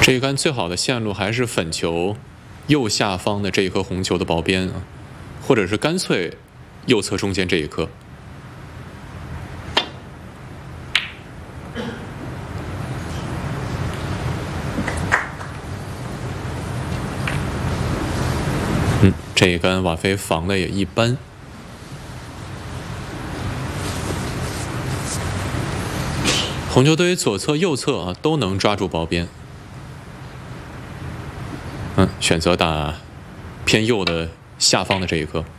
这一杆最好的线路还是粉球右下方的这一颗红球的薄边啊，或者是干脆右侧中间这一颗。这一杆瓦菲防的也一般。红球队左侧、右侧啊都能抓住薄边。选择打偏右的下方的这一颗。